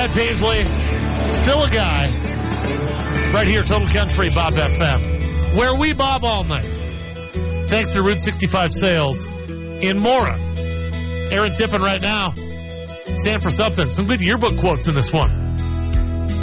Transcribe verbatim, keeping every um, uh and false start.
Brad Paisley, still a guy. Right here, Total Country, Bob F M, where we bob all night. Thanks to Route sixty-five Sales in Mora. Aaron Tippin right now. Stand for something. Some good yearbook quotes in this one.